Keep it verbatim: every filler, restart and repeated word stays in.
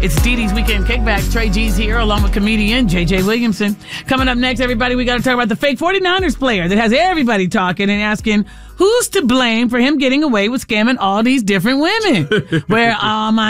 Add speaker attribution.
Speaker 1: It's Dee Dee's Weekend Kickback. Trey G's here along with comedian J J Williamson. Coming up next, everybody, we got to talk about the fake forty-niners player that has everybody talking and asking who's to blame for him getting away with scamming all these different women. Where, um,